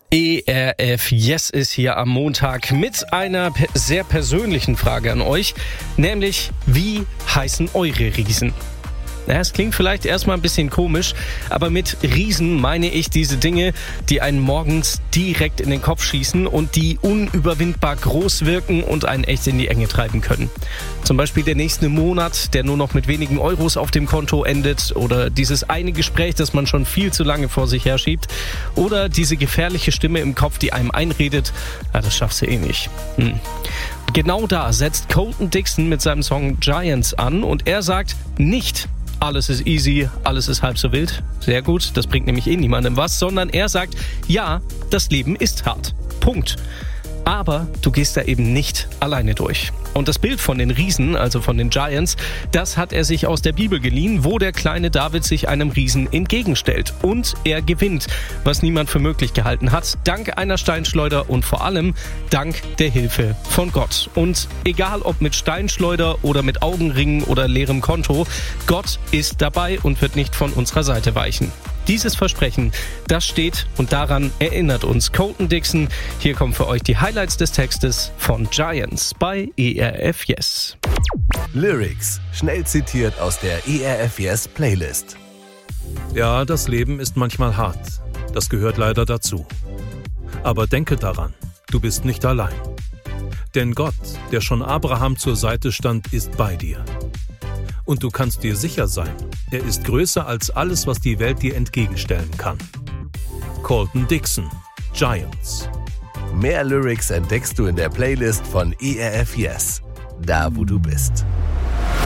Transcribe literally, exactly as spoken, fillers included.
E R F Yes ist hier am Montag mit einer pe- sehr persönlichen Frage an euch, nämlich wie heißen eure Riesen? Ja, es klingt vielleicht erstmal ein bisschen komisch, aber mit Riesen meine ich diese Dinge, die einen morgens direkt in den Kopf schießen und die unüberwindbar groß wirken und einen echt in die Enge treiben können. Zum Beispiel der nächste Monat, der nur noch mit wenigen Euros auf dem Konto endet, oder dieses eine Gespräch, das man schon viel zu lange vor sich herschiebt, oder diese gefährliche Stimme im Kopf, die einem einredet, ja, das schaffst du eh nicht. Hm. Genau da setzt Colton Dixon mit seinem Song Giants an und er sagt nicht, alles ist easy, alles ist halb so wild. Sehr gut, das bringt nämlich eh niemandem was, sondern er sagt, ja, das Leben ist hart. Punkt. Aber du gehst da eben nicht alleine durch. Und das Bild von den Riesen, also von den Giants, das hat er sich aus der Bibel geliehen, wo der kleine David sich einem Riesen entgegenstellt. Und er gewinnt, was niemand für möglich gehalten hat, dank einer Steinschleuder und vor allem dank der Hilfe von Gott. Und egal ob mit Steinschleuder oder mit Augenringen oder leerem Konto, Gott ist dabei und wird nicht von unserer Seite weichen. Dieses Versprechen, das steht und daran erinnert uns Colton Dixon. Hier kommen für euch die Highlights des Textes von Giants bei E R F Yes. Lyrics, schnell zitiert aus der E R F Yes Playlist. Ja, das Leben ist manchmal hart. Das gehört leider dazu. Aber denke daran, du bist nicht allein. Denn Gott, der schon Abraham zur Seite stand, ist bei dir. Und du kannst dir sicher sein, er ist größer als alles, was die Welt dir entgegenstellen kann. Colton Dixon, Giants. Mehr Lyrics entdeckst du in der Playlist von E R F Yes, da wo du bist.